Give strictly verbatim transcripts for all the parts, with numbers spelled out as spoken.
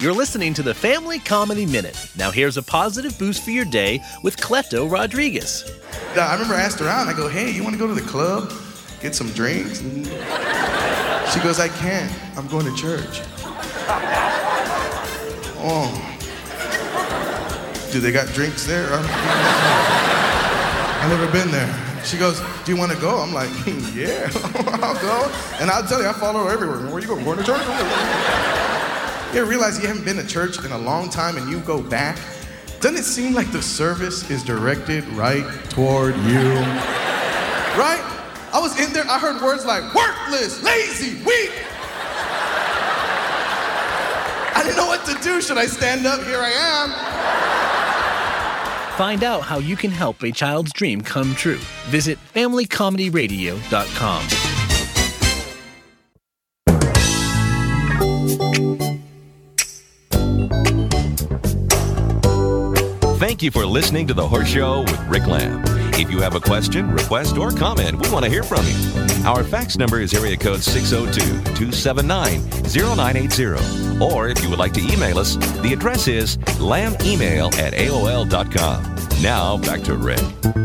You're listening to the Family Comedy Minute. Now here's a positive boost for your day with Cleto Rodriguez. I remember I asked her out, and I go, hey, you want to go to the club? Get some drinks? And she goes, I can't. I'm going to church. Oh. Do they got drinks there? I've never been there. She goes, do you want to go? I'm like, yeah, I'll go. And I'll tell you, I follow her everywhere. Where you going? Going to church? You ever realize you haven't been to church in a long time and you go back? Doesn't it seem like the service is directed right toward you? Right? I was in there, I heard words like worthless, lazy, weak. I didn't know what to do. Should I stand up? Here I am. Find out how you can help a child's dream come true. Visit family comedy radio dot com. Thank you for listening to The Horse Show with Rick Lamb. If you have a question, request, or comment, we want to hear from you. Our fax number is area code six oh two, two seven nine, oh nine eight oh. Or if you would like to email us, the address is lamemail at A O L dot com. Now, back to Rick.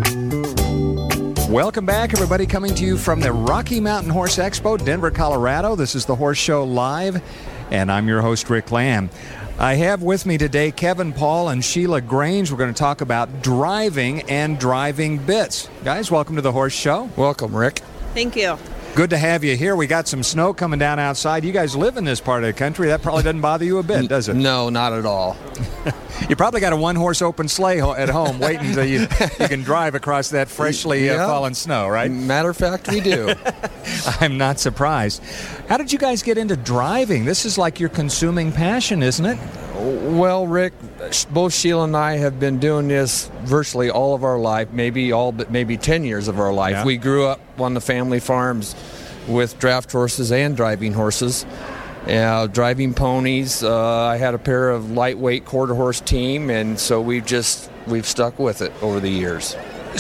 Welcome back, everybody, coming to you from the Rocky Mountain Horse Expo, Denver, Colorado. This is The Horse Show Live, and I'm your host, Rick Lamb. I have with me today Kevin Paul and Sheila Grange. We're going to talk about driving and driving bits. Guys, welcome to The Horse Show. Welcome, Rick. Thank you. Good to have you here. We got some snow coming down outside. You guys live in this part of the country. That probably doesn't bother you a bit, does it? No, not at all. You probably got a one-horse open sleigh at home waiting until you, you can drive across that freshly yeah. uh, fallen snow, right? Matter of fact, we do. I'm not surprised. How did you guys get into driving? This is like your consuming passion, isn't it? Well, Rick, both Sheila and I have been doing this virtually all of our life, maybe all but maybe ten years of our life. Yeah. We grew up on the family farms with draft horses and driving horses. Uh, driving ponies. Uh, I had a pair of lightweight quarter horse team, and so we've just we've stuck with it over the years.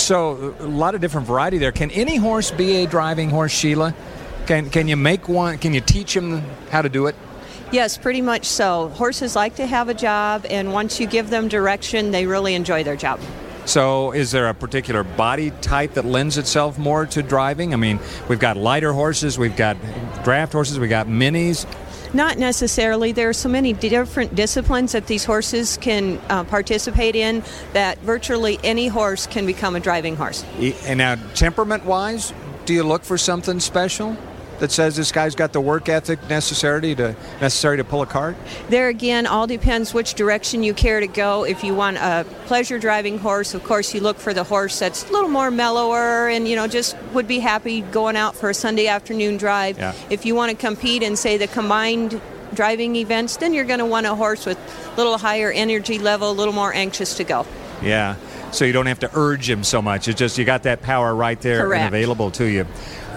So a lot of different variety there. Can any horse be a driving horse, Sheila? Can can you make one? Can you teach them how to do it? Yes, pretty much so. Horses like to have a job, and once you give them direction, they really enjoy their job. So is there a particular body type that lends itself more to driving? I mean, we've got lighter horses, we've got draft horses, we've got minis. Not necessarily. There are so many different disciplines that these horses can uh, participate in that virtually any horse can become a driving horse. And now, temperament-wise, do you look for something special that says this guy's got the work ethic necessary to necessary to pull a cart? There again, all depends which direction you care to go. If you want a pleasure driving horse, of course you look for the horse that's a little more mellower and, you know, just would be happy going out for a Sunday afternoon drive. Yeah. If you want to compete in, say, the combined driving events, then you're going to want a horse with a little higher energy level, a little more anxious to go. Yeah, so you don't have to urge him so much. It's just you got that power right there Correct. and available to you.